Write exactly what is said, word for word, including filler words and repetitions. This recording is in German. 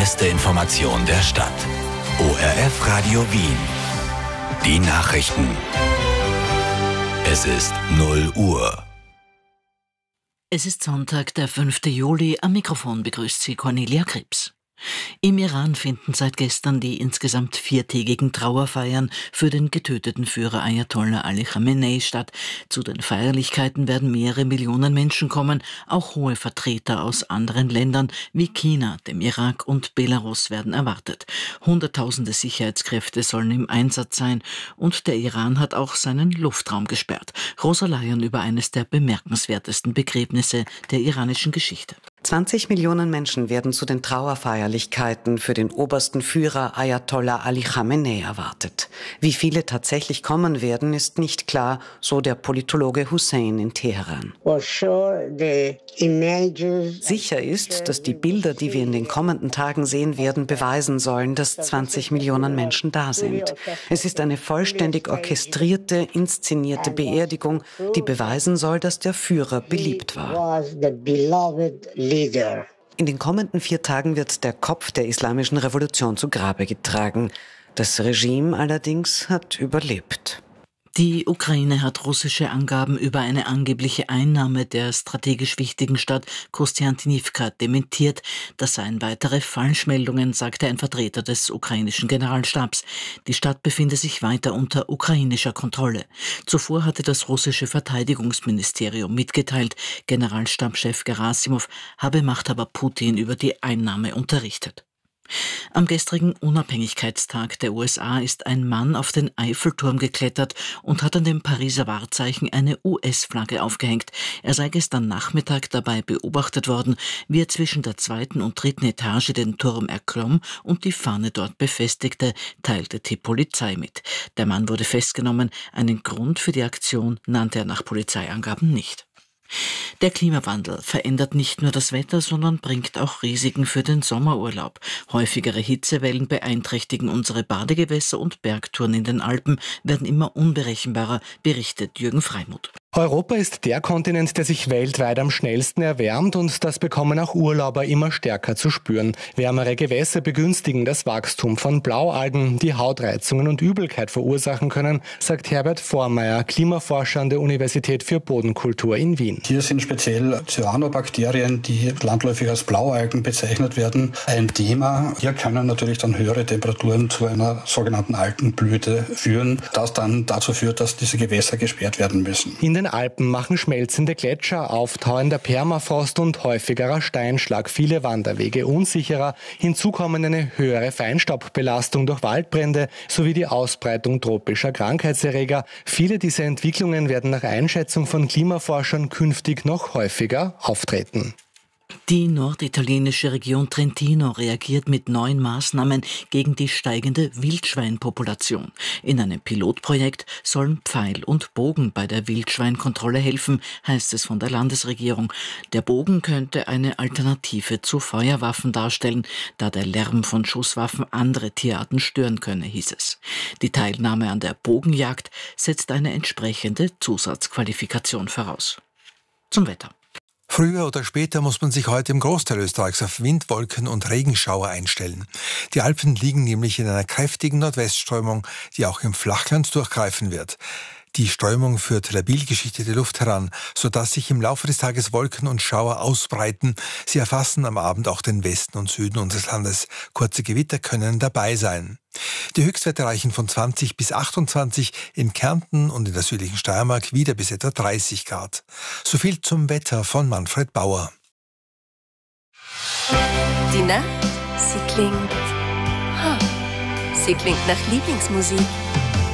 beste Information der Stadt. O R F Radio Wien. Die Nachrichten. Es ist null Uhr. Es ist Sonntag, der fünfte Juli. Am Mikrofon begrüßt Sie Cornelia Krebs. Im Iran finden seit gestern die insgesamt viertägigen Trauerfeiern für den getöteten Führer Ayatollah Ali Khamenei statt. Zu den Feierlichkeiten werden mehrere Millionen Menschen kommen. Auch hohe Vertreter aus anderen Ländern wie China, dem Irak und Belarus werden erwartet. Hunderttausende Sicherheitskräfte sollen im Einsatz sein und der Iran hat auch seinen Luftraum gesperrt. Rosa Layen über eines der bemerkenswertesten Begräbnisse der iranischen Geschichte. zwanzig Millionen Menschen werden zu den Trauerfeierlichkeiten für den obersten Führer Ayatollah Ali Khamenei erwartet. Wie viele tatsächlich kommen werden, ist nicht klar, so der Politologe Hussein in Teheran. Sicher ist, dass die Bilder, die wir in den kommenden Tagen sehen werden, beweisen sollen, dass zwanzig Millionen Menschen da sind. Es ist eine vollständig orchestrierte, inszenierte Beerdigung, die beweisen soll, dass der Führer beliebt war. In den kommenden vier Tagen wird der Kopf der Islamischen Revolution zu Grabe getragen. Das Regime allerdings hat überlebt. Die Ukraine hat russische Angaben über eine angebliche Einnahme der strategisch wichtigen Stadt Kostiantynivka dementiert. Das seien weitere Falschmeldungen, sagte ein Vertreter des ukrainischen Generalstabs. Die Stadt befinde sich weiter unter ukrainischer Kontrolle. Zuvor hatte das russische Verteidigungsministerium mitgeteilt, Generalstabschef Gerasimov habe Machthaber Putin über die Einnahme unterrichtet. Am gestrigen Unabhängigkeitstag der U S A ist ein Mann auf den Eiffelturm geklettert und hat an dem Pariser Wahrzeichen eine U S-Flagge aufgehängt. Er sei gestern Nachmittag dabei beobachtet worden, wie er zwischen der zweiten und dritten Etage den Turm erklomm und die Fahne dort befestigte, teilte die Polizei mit. Der Mann wurde festgenommen. Einen Grund für die Aktion nannte er nach Polizeiangaben nicht. Der Klimawandel verändert nicht nur das Wetter, sondern bringt auch Risiken für den Sommerurlaub. Häufigere Hitzewellen beeinträchtigen unsere Badegewässer und Bergtouren in den Alpen werden immer unberechenbarer, berichtet Jürgen Freimuth. Europa ist der Kontinent, der sich weltweit am schnellsten erwärmt und das bekommen auch Urlauber immer stärker zu spüren. Wärmere Gewässer begünstigen das Wachstum von Blaualgen, die Hautreizungen und Übelkeit verursachen können, sagt Herbert Vormeier, Klimaforscher an der Universität für Bodenkultur in Wien. Hier sind speziell Cyanobakterien, die landläufig als Blaualgen bezeichnet werden, ein Thema. Hier können natürlich dann höhere Temperaturen zu einer sogenannten Algenblüte führen, das dann dazu führt, dass diese Gewässer gesperrt werden müssen. In den Alpen machen schmelzende Gletscher, auftauender Permafrost und häufigerer Steinschlag viele Wanderwege unsicherer. Hinzu kommen eine höhere Feinstaubbelastung durch Waldbrände sowie die Ausbreitung tropischer Krankheitserreger. Viele dieser Entwicklungen werden nach Einschätzung von Klimaforschern künftig noch häufiger auftreten. Die norditalienische Region Trentino reagiert mit neuen Maßnahmen gegen die steigende Wildschweinpopulation. In einem Pilotprojekt sollen Pfeil und Bogen bei der Wildschweinkontrolle helfen, heißt es von der Landesregierung. Der Bogen könnte eine Alternative zu Feuerwaffen darstellen, da der Lärm von Schusswaffen andere Tierarten stören könne, hieß es. Die Teilnahme an der Bogenjagd setzt eine entsprechende Zusatzqualifikation voraus. Zum Wetter. Früher oder später muss man sich heute im Großteil Österreichs auf Wind, Wolken und Regenschauer einstellen. Die Alpen liegen nämlich in einer kräftigen Nordwestströmung, die auch im Flachland durchgreifen wird. Die Strömung führt labil geschichtete Luft heran, sodass sich im Laufe des Tages Wolken und Schauer ausbreiten. Sie erfassen am Abend auch den Westen und Süden unseres Landes. Kurze Gewitter können dabei sein. Die Höchstwerte reichen von zwanzig bis achtundzwanzig, in Kärnten und in der südlichen Steiermark wieder bis etwa dreißig Grad. So viel zum Wetter von Manfred Bauer. Die Nacht, sie klingt... Ha, sie klingt nach Lieblingsmusik.